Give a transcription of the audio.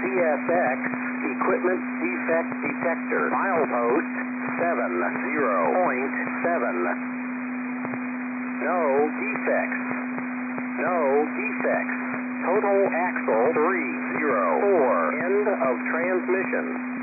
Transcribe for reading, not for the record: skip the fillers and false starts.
PSX equipment defect detector. Milepost 70.7. No defects. No defects. Total axle 304. End of transmission.